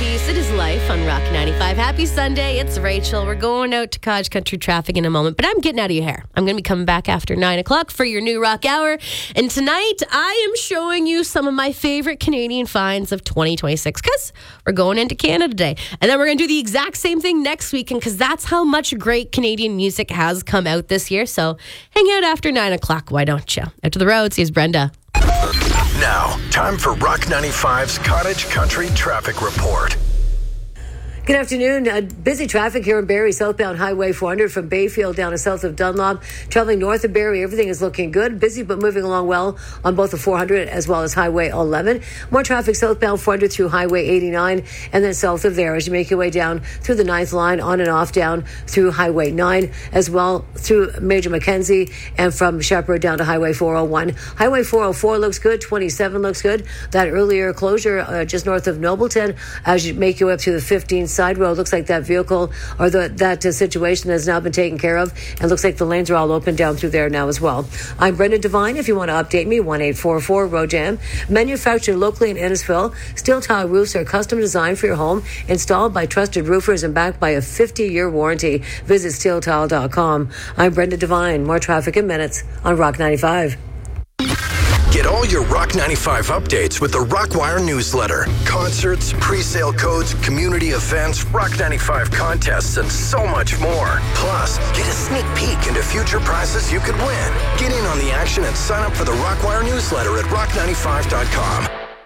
Peace. It is life on Rock 95. Happy Sunday. It's Rachel. We're going out to Cottage Country traffic in a moment, but I'm getting out of your hair. I'm going to be coming back after 9 o'clock for your new Rock Hour. And tonight, I am showing you some of my favorite Canadian finds of 2026 because we're going into Canada Day. And then we're going to do the exact same thing next weekend because that's how much great Canadian music has come out this year. So hang out after 9 o'clock. Why don't you? Out to the roads. Here's Brenda. Now, time for Rock 95's Cottage Country Traffic Report. Good afternoon. Busy traffic here in Barrie, southbound Highway 400 from Bayfield down to south of Dunlop. Traveling north of Barrie, everything is looking good. Busy but moving along well on both the 400 as well as Highway 11. More traffic southbound 400 through Highway 89 and then south of there as you make your way down through the 9th line on and off down through Highway 9 as well through Major Mackenzie and from Shepherd down to Highway 401. Highway 404 looks good. 27 looks good. That earlier closure just north of Nobleton as you make your way up through the 15 side road. Looks like that vehicle or that situation has now been taken care of and looks like the lanes are all open down through there now as well. I'm Brenda Devine. If you want to update me, 1-844-ROJAM. Manufactured locally in Innisfil, steel tile roofs are custom designed for your home, installed by trusted roofers and backed by a 50-year warranty. Visit steeltile.com. I'm Brenda Devine. More traffic in minutes on Rock 95. Get all your Rock 95 updates with the Rockwire newsletter. Concerts, pre-sale codes, community events, Rock 95 contests, and so much more. Plus, get a sneak peek into future prizes you could win. Get in on the action and sign up for the Rockwire newsletter at rock95.com.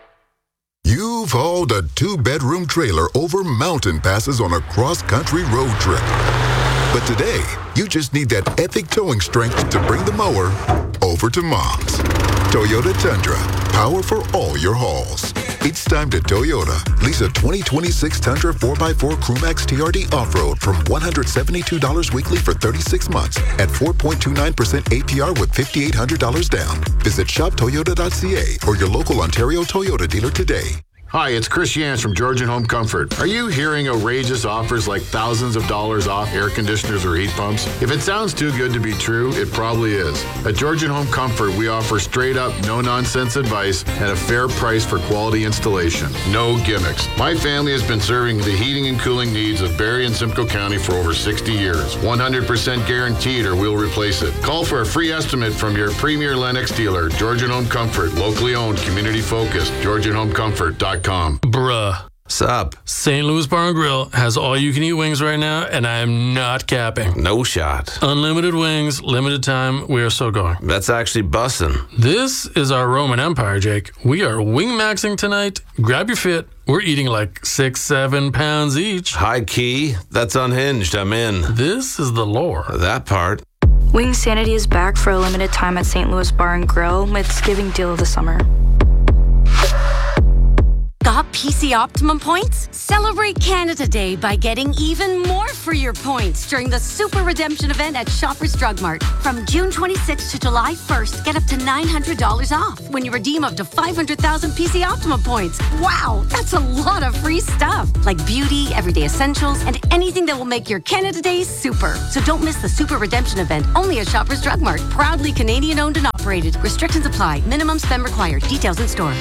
You've hauled a 2-bedroom trailer over mountain passes on a cross-country road trip. But today, you just need that epic towing strength to bring the mower over to Mom's. Toyota Tundra, power for all your hauls. It's time to Toyota. Lease a 2026 Tundra 4x4 Crewmax TRD Off-Road from $172 weekly for 36 months at 4.29% APR with $5,800 down. Visit shoptoyota.ca or your local Ontario Toyota dealer today. Hi, it's Chris Yance from Georgian Home Comfort. Are you hearing outrageous offers like thousands of dollars off air conditioners or heat pumps? If it sounds too good to be true, it probably is. At Georgian Home Comfort, we offer straight up, no-nonsense advice and a fair price for quality installation. No gimmicks. My family has been serving the heating and cooling needs of Barrie and Simcoe County for over 60 years. 100% guaranteed or we'll replace it. Call for a free estimate from your premier Lennox dealer, Georgian Home Comfort, locally owned, community-focused, GeorgianHomeComfort.com. Bruh. Sup? St. Louis Bar and Grill has all-you-can-eat wings right now, and I am not capping. No shot. Unlimited wings, limited time, we are so going. That's actually bussin'. This is our Roman Empire, Jake. We are wing-maxing tonight. Grab your fit. We're eating like 6-7 pounds each. High key. That's unhinged. I'm in. This is the lore. That part. Wing Sanity is back for a limited time at St. Louis Bar and Grill with Thanksgiving deal of the summer. Got PC Optimum points? Celebrate Canada Day by getting even more for your points during the Super Redemption event at Shoppers Drug Mart. From June 26th to July 1st, get up to $900 off when you redeem up to 500,000 PC Optimum points. Wow, that's a lot of free stuff. Like beauty, everyday essentials, and anything that will make your Canada Day super. So don't miss the Super Redemption event only at Shoppers Drug Mart. Proudly Canadian owned and operated. Restrictions apply. Minimum spend required. Details in store.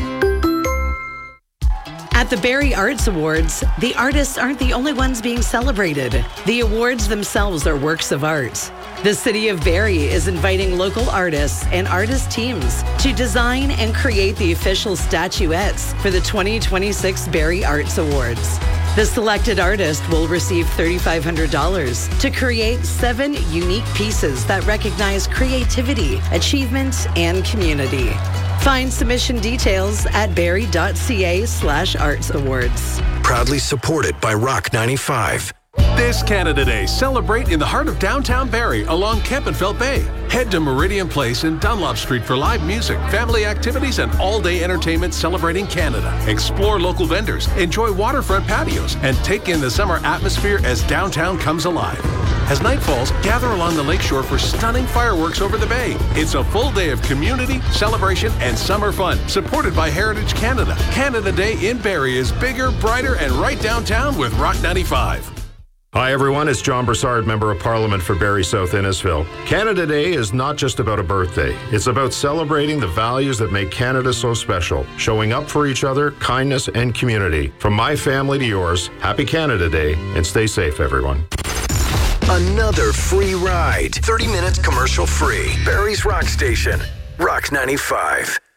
At the Barrie Arts Awards, the artists aren't the only ones being celebrated. The awards themselves are works of art. The City of Barrie is inviting local artists and artist teams to design and create the official statuettes for the 2026 Barrie Arts Awards. The selected artist will receive $3,500 to create 7 unique pieces that recognize creativity, achievement, and community. Find submission details at barrie.ca/arts awards. Proudly supported by Rock 95. This Canada Day, celebrate in the heart of downtown Barrie along Kempenfelt Bay. Head to Meridian Place in Dunlop Street for live music, family activities, and all-day entertainment celebrating Canada. Explore local vendors, enjoy waterfront patios, and take in the summer atmosphere as downtown comes alive. As night falls, gather along the lakeshore for stunning fireworks over the bay. It's a full day of community, celebration, and summer fun, supported by Heritage Canada. Canada Day in Barrie is bigger, brighter, and right downtown with Rock 95. Hi everyone, it's John Broussard, Member of Parliament for Barrie South Innisfil. Canada Day is not just about a birthday. It's about celebrating the values that make Canada so special, showing up for each other, kindness, and community. From my family to yours, happy Canada Day, and stay safe, everyone. Another free ride. 30 minutes commercial free. Barrie's Rock Station. Rock 95.